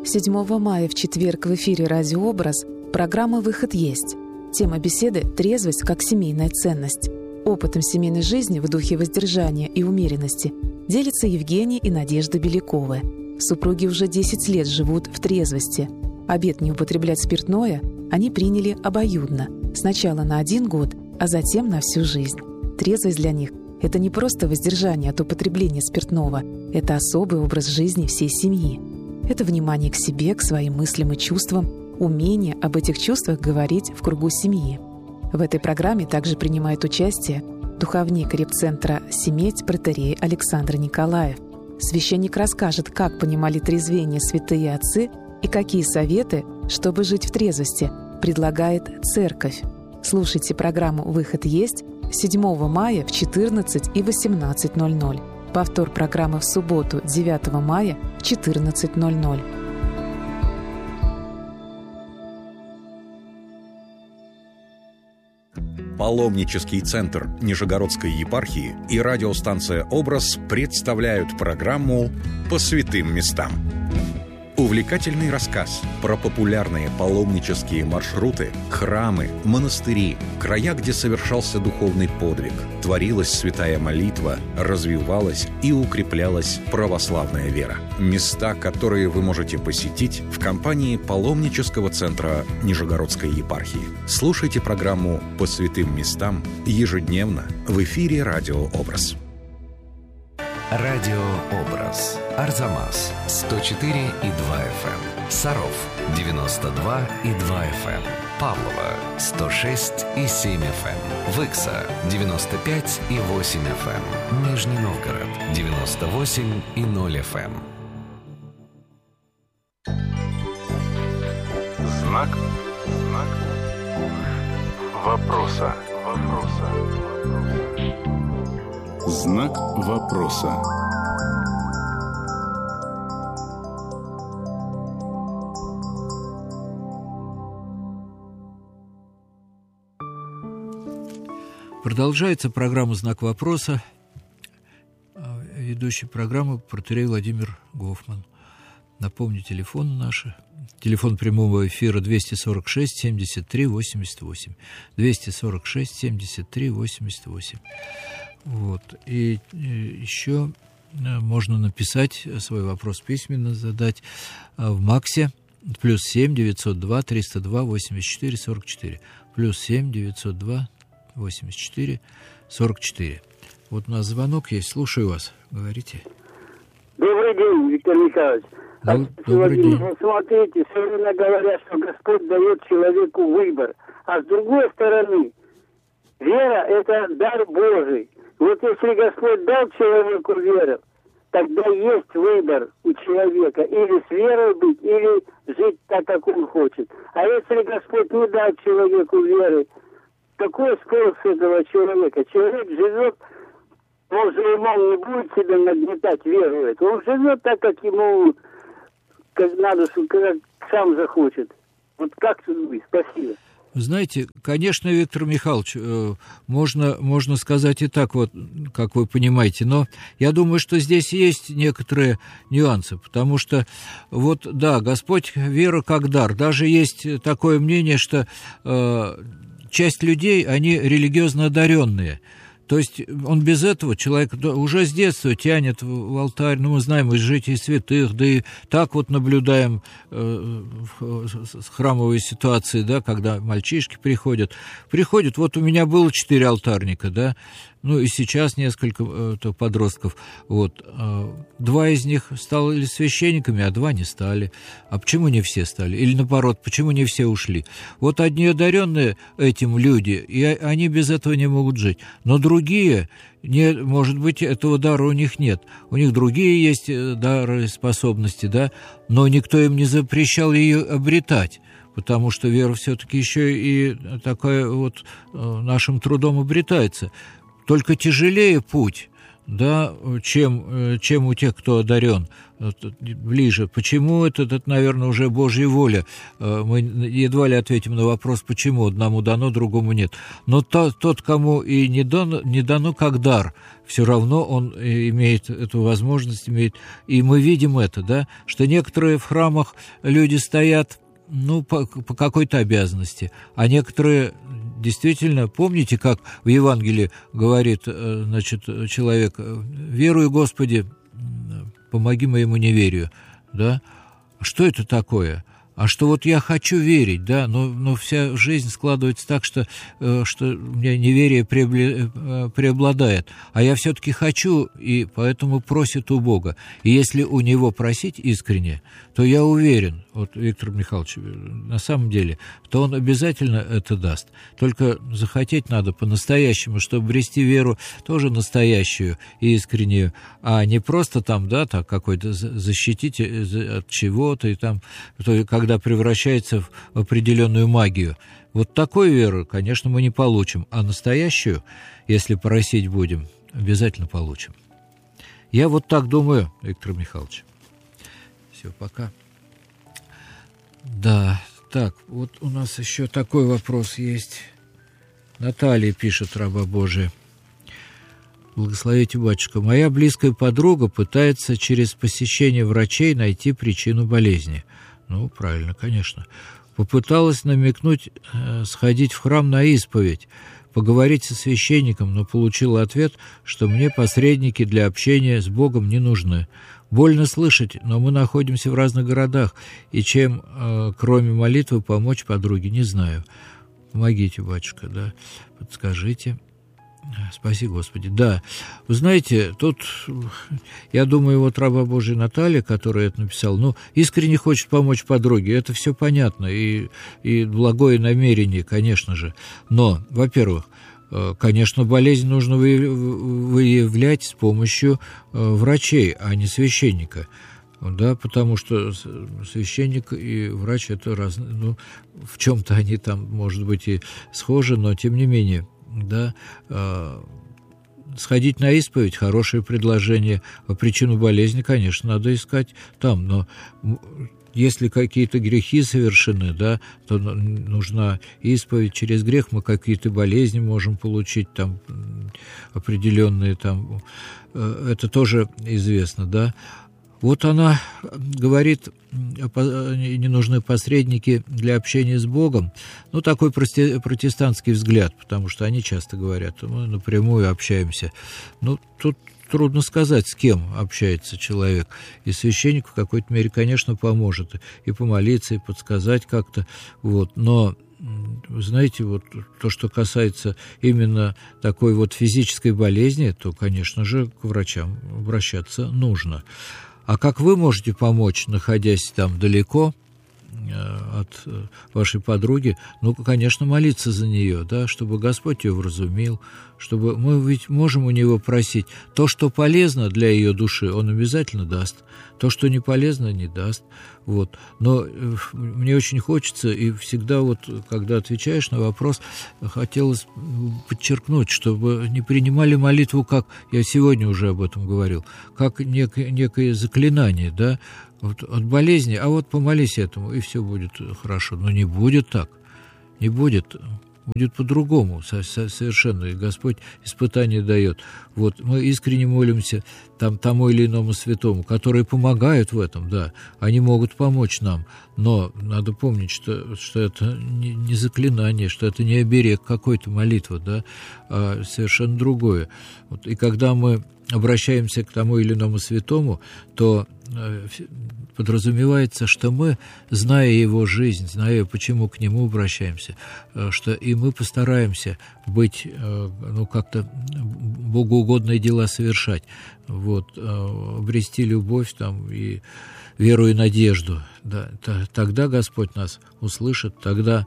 7 мая в четверг в эфире «Радио Образ» программа «Выход есть». Тема беседы «Трезвость как семейная ценность». Опытом семейной жизни в духе воздержания и умеренности делятся Евгений и Надежда Беляковы. Супруги уже 10 лет живут в трезвости. Обет не употреблять спиртное они приняли обоюдно. Сначала на 1 год, а затем на всю жизнь. Трезвость для них – это не просто воздержание от употребления спиртного, это особый образ жизни всей семьи. Это внимание к себе, к своим мыслям и чувствам, умение об этих чувствах говорить в кругу семьи. В этой программе также принимает участие духовник репцентра «Семеть» протоиерей Александр Николаев. Священник расскажет, как понимали трезвение святые отцы и какие советы, чтобы жить в трезвости, предлагает Церковь. Слушайте программу «Выход есть» 7 мая в 14 и 18:00. Повтор программы в субботу, 9 мая, в 14:00. Паломнический центр Нижегородской епархии и радиостанция «Образ» представляют программу «По святым местам». Увлекательный рассказ про популярные паломнические маршруты, храмы, монастыри, края, где совершался духовный подвиг, творилась святая молитва, развивалась и укреплялась православная вера. Места, которые вы можете посетить в компании паломнического центра Нижегородской епархии. Слушайте программу «По святым местам» ежедневно в эфире «Радио Образ». Радио Образ. Арзамас 104,2 FM. Саров 92,2 FM. Павлово 106,7 FM. Выкса 95,8 FM. Нижний Новгород 98,0 FM. Знак вопроса. Знак вопроса. Продолжается программа «Знак вопроса». Ведущий программы протоиерей Владимир Гофман. Напомню, телефон наш. Телефон прямого эфира 246 73 88. 246 73 88. Вот. И еще можно написать свой вопрос письменно, задать в МАКСе +7 902 302 84 44. +7 902 84 44. Вот у нас звонок есть. Слушаю вас. Говорите. Добрый день, Виктор Николаевич. Добрый день. Смотрите, все время говорят, что Господь дает человеку выбор. А с другой стороны, вера – это дар Божий. Вот если Господь дал человеку веру, тогда есть выбор у человека. Или с верой быть, или жить так, как он хочет. А если Господь не дал человеку веры, какой спрос с этого человека? Человек живет, мусульман не будет себя нагнетать веру эту. Он живет так, как ему как надо, как сам захочет. Вот как тут быть? Спасибо. Знаете, конечно, Виктор Михайлович, можно сказать и так, вот, как вы понимаете, но я думаю, что здесь есть некоторые нюансы, потому что, вот, да, Господь вера как дар. Даже есть такое мнение, что часть людей, они религиозно одаренные. То есть он без этого, человек уже с детства тянет в алтарь, ну, мы знаем из житий святых, да и так вот наблюдаем храмовые ситуации, да, когда мальчишки приходят, вот у меня было 4 алтарника, да, ну и сейчас несколько подростков, вот, 2 из них стали священниками, а 2 не стали. А почему не все стали? Или наоборот, почему не все ушли? Вот одни одаренные этим люди, и они без этого не могут жить, но другие, может быть, этого дара у них нет. У них другие есть дары, способности, да, но никто им не запрещал ее обретать, потому что вера все-таки еще и такая вот нашим трудом обретается. Только тяжелее путь, да, чем у тех, кто одарен, ближе. Почему это, наверное, уже Божья воля? Мы едва ли ответим на вопрос, почему одному дано, другому нет. Но тот, кому и не дано как дар, все равно он имеет эту возможность, и мы видим это, да, что некоторые в храмах люди стоят, по какой-то обязанности, а некоторые действительно, помните, как в Евангелии говорит, человек: «Верую, Господи, помоги моему неверию», да? Что это такое? А что вот я хочу верить, да, но вся жизнь складывается так, что у меня неверие преобладает, а я все-таки хочу, и поэтому просит у Бога. И если у Него просить искренне, то я уверен, вот Виктор Михайлович, на самом деле, то Он обязательно это даст. Только захотеть надо по-настоящему, чтобы обрести веру тоже настоящую и искреннюю, а не просто там, да, так какой-то защитить от чего-то, и там, когда превращается в определенную магию. Вот такой веры, конечно, мы не получим, а настоящую, если просить будем, обязательно получим. Я вот так думаю, Виктор Михайлович. Все, пока. Да, так, вот у нас еще такой вопрос есть. Наталья пишет, раба Божия. Благословите, батюшка. Моя близкая подруга пытается через посещение врачей найти причину болезни. Ну, правильно, конечно. Попыталась намекнуть сходить в храм на исповедь, поговорить со священником, но получила ответ, что мне посредники для общения с Богом не нужны. Больно слышать, но мы находимся в разных городах, и чем, кроме молитвы, помочь подруге, не знаю. Помогите, батюшка, да, подскажите. Спаси Господи. Да, вы знаете, тут, я думаю, вот раба Божия Наталья, которая это написала, искренне хочет помочь подруге, это все понятно, и благое намерение, конечно же. Но, во-первых, конечно, болезнь нужно выявлять с помощью врачей, а не священника. Да, потому что священник и врач – это разные, в чем-то они там, может быть, и схожи, но тем не менее. Да, сходить на исповедь – хорошее предложение. А причину болезни, конечно, надо искать там. Но если какие-то грехи совершены, да, то нужна исповедь. Через грех мы какие-то болезни можем получить, там, определенные. Там, это тоже известно, да. Вот она говорит, не нужны посредники для общения с Богом. Такой протестантский взгляд, потому что они часто говорят, мы напрямую общаемся. Тут трудно сказать, с кем общается человек. И священник в какой-то мере, конечно, поможет и помолиться, и подсказать как-то. Вот. Но, вы знаете, вот то, что касается именно такой вот физической болезни, то, конечно же, к врачам обращаться нужно. А как вы можете помочь, находясь там далеко от вашей подруги? Конечно, молиться за нее, да, чтобы Господь ее вразумил, чтобы мы ведь можем у Него просить. То, что полезно для ее души, Он обязательно даст. То, что не полезно, не даст. Вот. Но мне очень хочется, и всегда вот, когда отвечаешь на вопрос, хотелось подчеркнуть, чтобы не принимали молитву, как я сегодня уже об этом говорил, как некое заклинание, да, вот от болезни, а вот помолись этому, и все будет хорошо. Но не будет так, не будет. Будет по-другому совершенно, и Господь испытания дает. Вот мы искренне молимся тому или иному святому, которые помогают в этом, да, они могут помочь нам, но надо помнить, что это не заклинание, что это не оберег какой-то молитвы, да, а совершенно другое. Вот, и когда мы обращаемся к тому или иному святому, то подразумевается, что мы, зная его жизнь, зная, почему к нему обращаемся, что и мы постараемся быть, как-то богоугодные дела совершать, вот, обрести любовь там и веру и надежду. Да, тогда Господь нас услышит, тогда...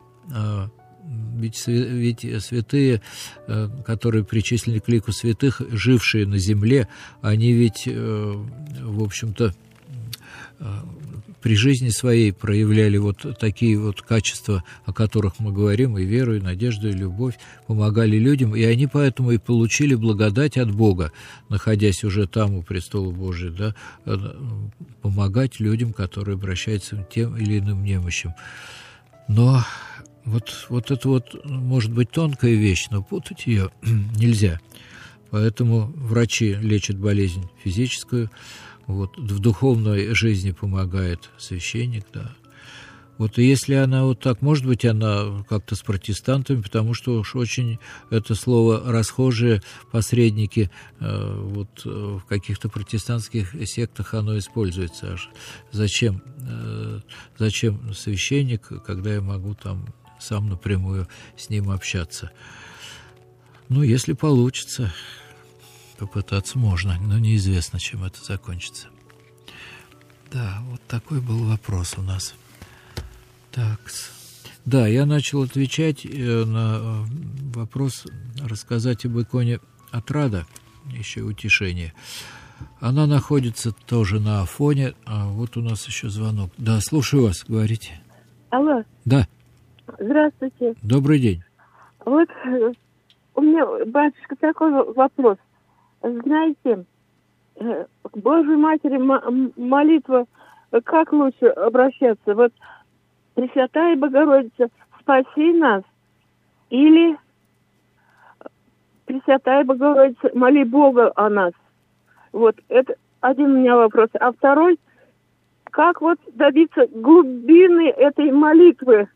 Ведь святые, которые причислены к лику святых, жившие на земле, они ведь, в общем-то, при жизни своей проявляли вот такие вот качества, о которых мы говорим, и веру, и надежду, и любовь, помогали людям, и они поэтому и получили благодать от Бога, находясь уже там у престола Божия, да, помогать людям, которые обращаются к тем или иным немощам. Но вот это вот может быть тонкая вещь, но путать ее нельзя. Поэтому врачи лечат болезнь физическую, вот, в духовной жизни помогает священник, да. Вот, и если она вот так, может быть, она как-то с протестантами, потому что уж очень это слово расхожее, посредники, вот в каких-то протестантских сектах оно используется. Аж зачем священник, когда я могу там сам напрямую с ним общаться? Ну, если получится, попытаться можно, но неизвестно, чем это закончится. Да, вот такой был вопрос у нас. Так, да, я начал отвечать на вопрос, рассказать об иконе Отрада, еще утешение. Она находится тоже на Афоне, а вот у нас еще звонок. Да, слушаю вас, говорите. Алло. Да. Здравствуйте. Добрый день. Вот у меня, батюшка, такой вопрос. Знаете, к Божьей Матери молитва, как лучше обращаться? Вот Пресвятая Богородица, спаси нас, или Пресвятая Богородица, моли Бога о нас. Вот это один у меня вопрос. А второй, как вот добиться глубины этой молитвы?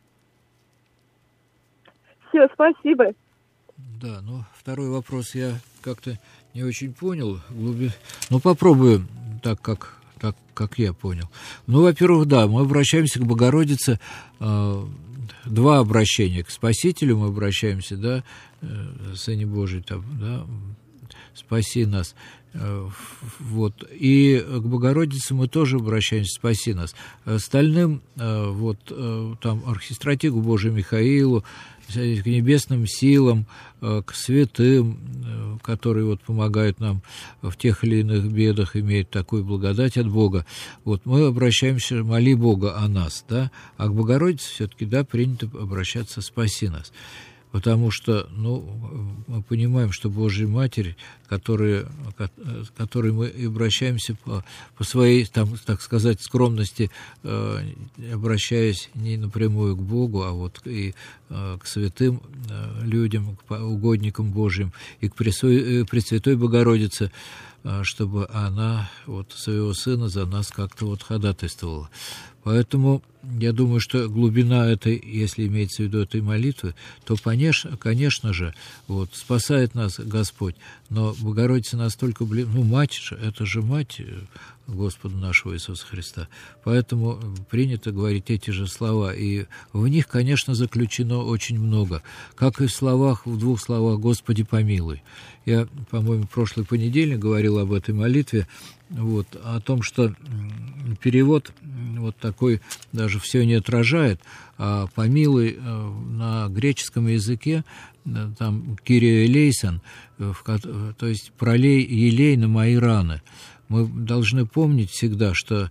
Все, спасибо. Да, ну, второй вопрос я как-то не очень понял. Ну, попробую так, как я понял. Ну, во-первых, да, мы обращаемся к Богородице, два обращения. К Спасителю мы обращаемся, да, Сыне Божий, там, да, спаси нас. Вот. И к Богородице мы тоже обращаемся, спаси нас. Остальным, вот, там, архистратигу Божию Михаилу, к небесным силам, к святым, которые вот помогают нам в тех или иных бедах, имеют такую благодать от Бога. Вот мы обращаемся, моли Бога о нас, да, а к Богородице все-таки, да, принято обращаться «спаси нас». Потому что, ну, мы понимаем, что Божья Матерь, к которой мы обращаемся по своей, там, так сказать, скромности, обращаясь не напрямую к Богу, а вот и к святым людям, к угодникам Божьим, и к Пресвятой Богородице, чтобы она вот своего Сына за нас как-то вот ходатайствовала. Поэтому я думаю, что глубина этой, если имеется в виду этой молитвы, то, конечно же, вот, спасает нас Господь. Но Богородица настолько ну, мать же, это же мать Господа нашего Иисуса Христа. Поэтому принято говорить эти же слова. И в них, конечно, заключено очень много. Как и в двух словах «Господи, помилуй». Я, по-моему, в прошлый понедельник говорил об этой молитве, вот, о том, что перевод вот такой даже все не отражает, а «помилуй» на греческом языке, там «кирио элейсон», то есть «пролей елей на мои раны». Мы должны помнить всегда, что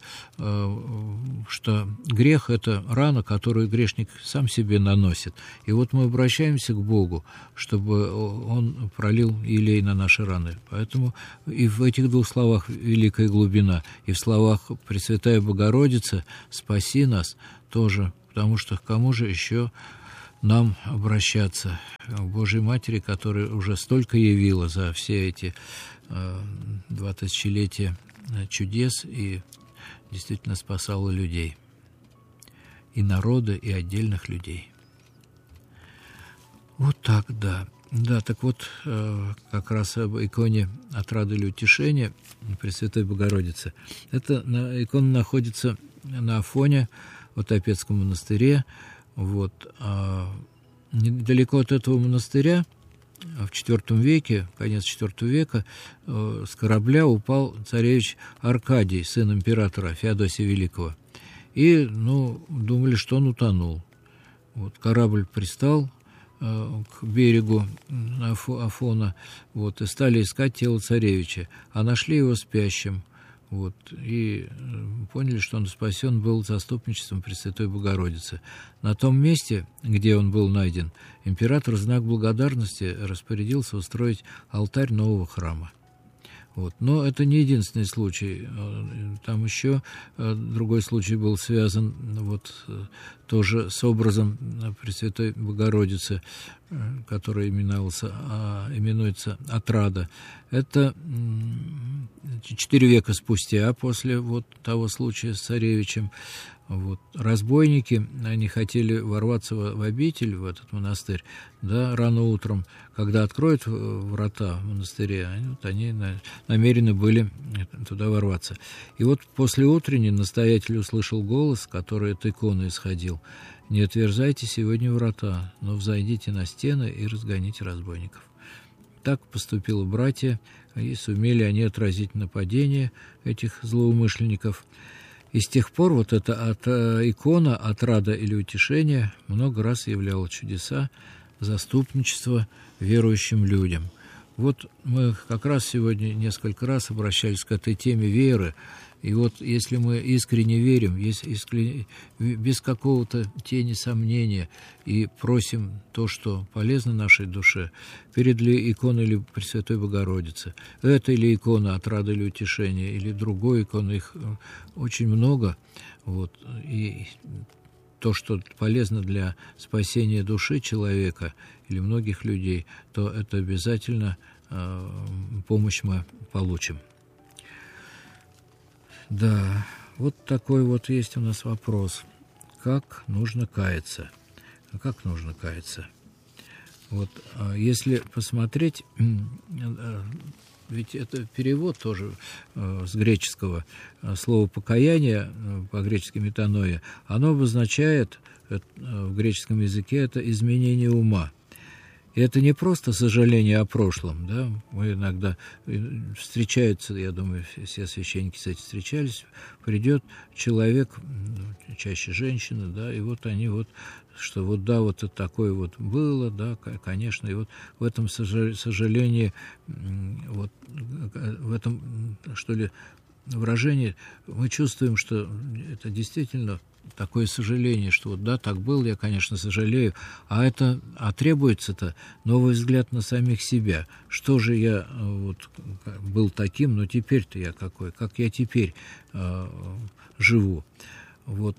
грех – это рана, которую грешник сам себе наносит. И вот мы обращаемся к Богу, чтобы Он пролил елей на наши раны. Поэтому и в этих двух словах великая глубина, и в словах «Пресвятая Богородица, спаси нас» тоже, потому что к кому же еще нам обращаться? К Божьей Матери, которая уже столько явила за все эти 2 тысячелетия чудес и действительно спасала людей, и народы, и отдельных людей. Вот так, да. Да, так вот, как раз об иконе «Отрады или утешения» Пресвятой Богородицы. Эта икона находится на Афоне, в Отопецком монастыре. Вот. Недалеко от этого монастыря в IV веке, конец IV века, с корабля упал царевич Аркадий, сын императора Феодосия Великого. И, думали, что он утонул. Вот, корабль пристал к берегу Афона, вот, и стали искать тело царевича, а нашли его спящим. Вот, и поняли, что он спасен был заступничеством Пресвятой Богородицы. На том месте, где он был найден, император в знак благодарности распорядился устроить алтарь нового храма. Вот. Но это не единственный случай. Там еще другой случай был связан вот тоже с образом Пресвятой Богородицы, который именуется Отрада. Это 4 века спустя, после вот того случая с царевичем, вот, разбойники, они хотели ворваться в обитель, в этот монастырь, да, рано утром, когда откроют врата в монастыре, они намерены были туда ворваться. И вот после утренней настоятель услышал голос, который от иконы исходил: «Не отверзайте сегодня врата, но взойдите на стены и разгоните разбойников». Так поступило братья, и сумели они отразить нападение этих злоумышленников. И с тех пор вот эта икона «Отрада» или «Утешение» много раз являла чудеса заступничества верующим людям. Вот мы как раз сегодня несколько раз обращались к этой теме веры. И вот если мы искренне верим, без какого-то тени сомнения, и просим то, что полезно нашей душе, перед ли иконой или Пресвятой Богородицы, это или икона «Отрада» или «Утешение», или другой иконы, их очень много, вот, и то, что полезно для спасения души человека или многих людей, то это обязательно помощь мы получим. Да, вот такой вот есть у нас вопрос. Как нужно каяться? Как нужно каяться? Вот, если посмотреть, ведь это перевод тоже с греческого слова «покаяние», по-гречески «метаноия», оно обозначает в греческом языке это изменение ума. И это не просто сожаление о прошлом, да, мы иногда встречаются, я думаю, все священники с этим встречались, придет человек, чаще женщина, да, и вот они вот, что вот да, вот это такое вот было, да, конечно, и вот в этом сожалении, вот в этом, что ли, выражении мы чувствуем, что это действительно такое сожаление, что вот да, так было, я, конечно, сожалею, а требуется-то новый взгляд на самих себя. Что же я вот был таким, но теперь-то я какой, как я теперь живу. Вот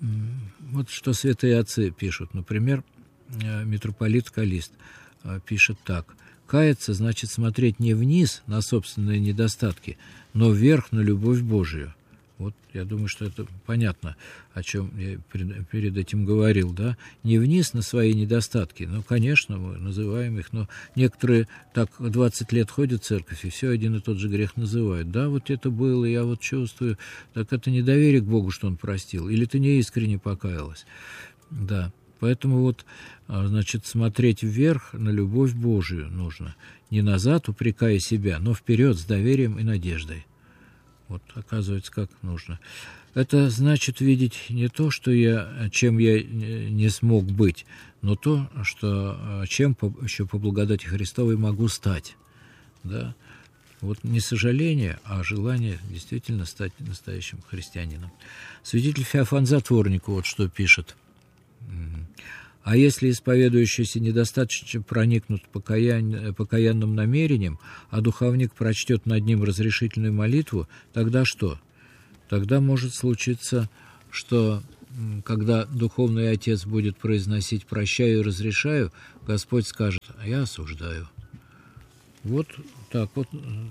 что святые отцы пишут. Например, митрополит Каллист пишет так: «Каяться значит смотреть не вниз на собственные недостатки, но вверх на любовь Божию». Вот я думаю, что это понятно, о чем я перед этим говорил, да? Не вниз на свои недостатки, ну, конечно, мы называем их, но некоторые так 20 лет ходят в церковь, и все один и тот же грех называют. Да, вот это было, я вот чувствую, так это недоверие к Богу, что Он простил, или ты не искренне покаялась. Да, поэтому вот, значит, смотреть вверх на любовь Божию нужно, не назад упрекая себя, но вперед с доверием и надеждой. Вот, оказывается, как нужно. Это значит видеть не то, чем я не смог быть, но то, чем еще по благодати Христовой могу стать. Да? Вот не сожаление, а желание действительно стать настоящим христианином. Святитель Феофан Затворник вот что пишет. «А если исповедующиеся недостаточно проникнут покаянным намерением, а духовник прочтет над ним разрешительную молитву, тогда что? Тогда может случиться, что когда духовный отец будет произносить «прощаю и разрешаю», Господь скажет «а я осуждаю». Вот так вот.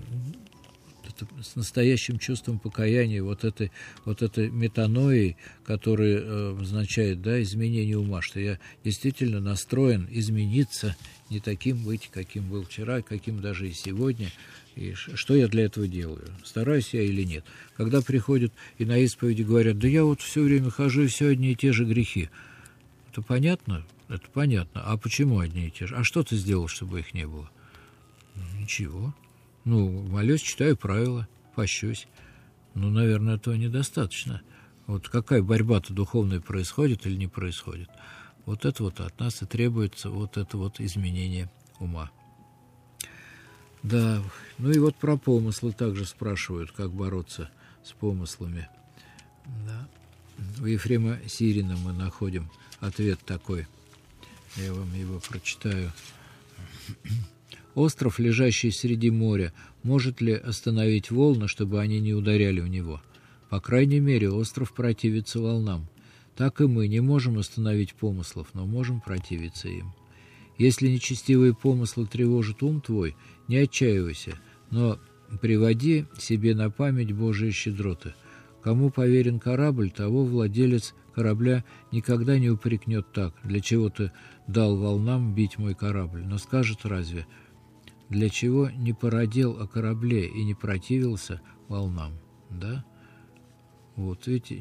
С настоящим чувством покаяния, вот этой метаноией, которая означает, да, изменение ума, что я действительно настроен измениться, не таким быть, каким был вчера, каким даже и сегодня, и что я для этого делаю, стараюсь я или нет. Когда приходят и на исповеди говорят, да я вот все время хожу, и все одни и те же грехи. Это понятно? Это понятно. А почему одни и те же? А что ты сделал, чтобы их не было? Ничего. Молюсь, читаю правила, пощусь. Наверное, этого недостаточно. Вот какая борьба-то духовная происходит или не происходит? Вот это вот от нас и требуется вот это вот изменение ума. Да, и вот про помыслы также спрашивают, как бороться с помыслами. Да. У Ефрема Сирина мы находим ответ такой. Я вам его прочитаю. Остров, лежащий среди моря, может ли остановить волны, чтобы они не ударяли в него? По крайней мере, остров противится волнам. Так и мы не можем остановить помыслов, но можем противиться им. Если нечестивые помыслы тревожат ум твой, не отчаивайся, но приводи себе на память Божьи щедроты. Кому поверен корабль, того владелец корабля никогда не упрекнет так: для чего ты дал волнам бить мой корабль, но скажет разве: для чего не породил о корабле и не противился волнам? Да? Вот, видите,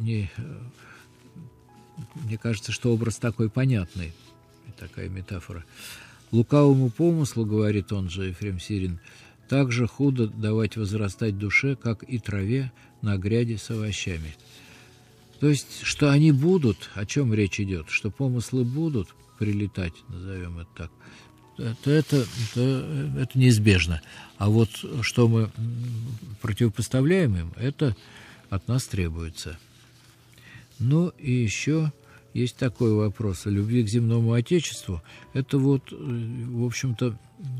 мне кажется, что образ такой понятный, такая метафора. Лукавому помыслу, говорит он же, Ефрем Сирин, так же худо давать возрастать душе, как и траве на гряде с овощами. То есть, что они будут, о чем речь идет, что помыслы будут прилетать, назовем это так, это неизбежно. А вот что мы противопоставляем им, это от нас требуется. Ну и еще есть такой вопрос о любви к земному Отечеству. Это вот, в общем-то,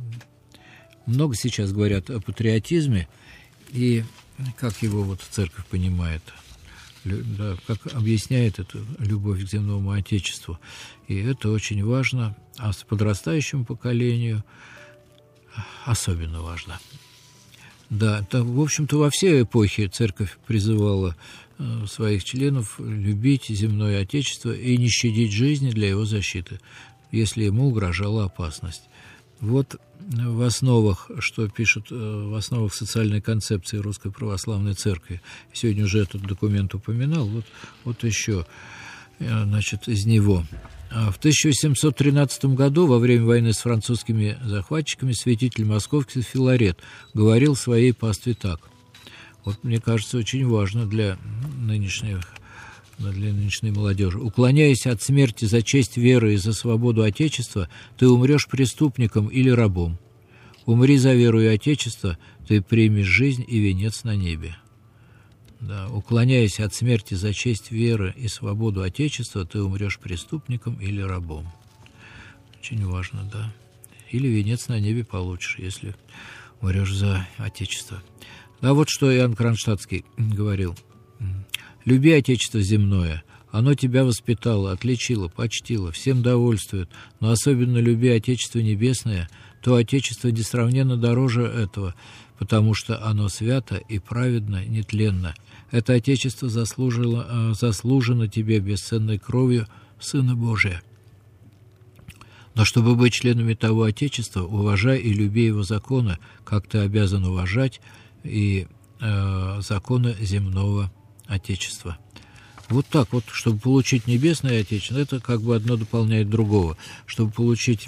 много сейчас говорят о патриотизме и как его вот церковь понимает, да, как объясняет эту любовь к земному Отечеству. И это очень важно, а с подрастающему поколению особенно важно. Да, это, в общем-то, во все эпохи церковь призывала своих членов любить земное Отечество и не щадить жизни для его защиты, если ему угрожала опасность. Вот в основах, что пишут в основах социальной концепции Русской Православной Церкви, сегодня уже этот документ упоминал, вот еще, значит, из него. В 1713 году, во время войны с французскими захватчиками, святитель московский Филарет говорил своей пастве так. Вот, мне кажется, очень важно для нынешней молодежи. «Уклоняясь от смерти за честь веры и за свободу Отечества, ты умрешь преступником или рабом. Умри за веру и Отечество, ты примешь жизнь и венец на небе». Да, уклоняясь от смерти за честь веры и свободу Отечества, ты умрешь преступником или рабом. Очень важно, да. Или венец на небе получишь, если умрешь за Отечество. Да, вот что Иоанн Кронштадтский говорил. «Люби Отечество земное, оно тебя воспитало, отличило, почтило, всем довольствует, но особенно люби Отечество небесное, то Отечество несравненно дороже этого, потому что оно свято и праведно, нетленно. Это Отечество заслужено тебе бесценной кровью Сына Божия. Но чтобы быть членами того Отечества, уважай и люби его законы, как ты обязан уважать и законы земного Отечества». Вот так вот, чтобы получить небесное Отечество, это как бы одно дополняет другого. Чтобы получить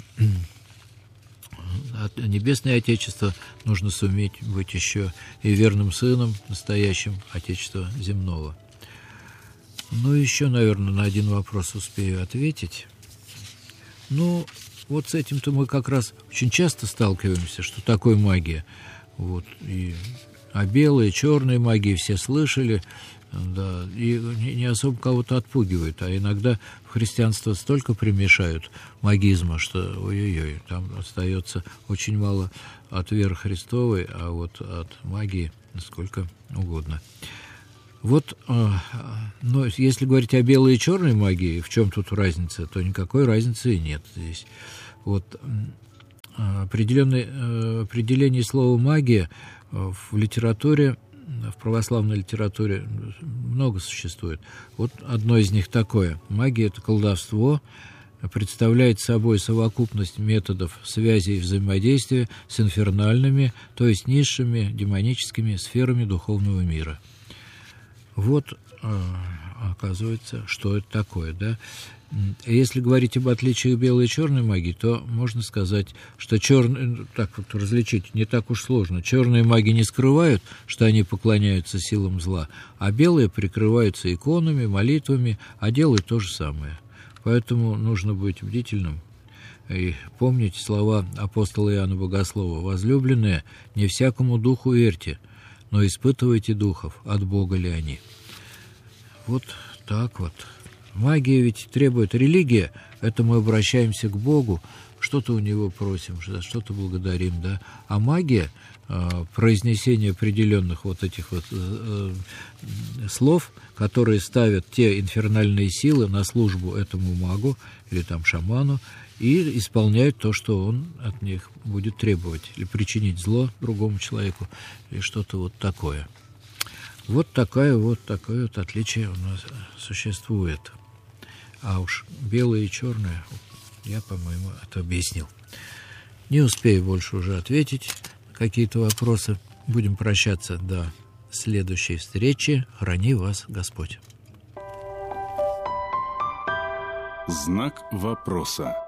небесное Отечество, нужно суметь быть еще и верным сыном настоящим Отечества земного. Ну, еще, наверное, на один вопрос успею ответить. Ну, вот с этим-то мы как раз очень часто сталкиваемся, что такое магия. Вот, и о белой, черной магии все слышали, да, и не особо кого-то отпугивает, а иногда в христианство столько примешают магизма, что ой-ой-ой, там остается очень мало от веры Христовой, а вот от магии сколько угодно. Вот, но если говорить о белой и черной магии, в чем тут разница, то никакой разницы и нет здесь. Вот определение слова «магия» в литературе, в православной литературе много существует. Вот одно из них такое. Магия – это колдовство, представляет собой совокупность методов связи и взаимодействия с инфернальными, то есть низшими демоническими сферами духовного мира. Вот, оказывается, что это такое, да? Если говорить об отличиях белой и черной магии, то можно сказать, что так вот различить не так уж сложно. Черные маги не скрывают, что они поклоняются силам зла, а белые прикрываются иконами, молитвами, а делают то же самое. Поэтому нужно быть бдительным и помнить слова апостола Иоанна Богослова: «Возлюбленные, не всякому духу верьте, но испытывайте духов, от Бога ли они. Вот так вот. Магия ведь требует, религия, это мы обращаемся к Богу, что-то у Него просим, что-то благодарим, да. А магия, произнесение определенных вот этих вот слов, которые ставят те инфернальные силы на службу этому магу или там шаману, и исполняют то, что он от них будет требовать, или причинить зло другому человеку, или что-то вот такое. Вот такое вот отличие у нас существует. А уж белое и черное, я, по-моему, это объяснил. Не успею больше уже ответить на какие-то вопросы. Будем прощаться до следующей встречи. Храни вас Господь. Знак вопроса.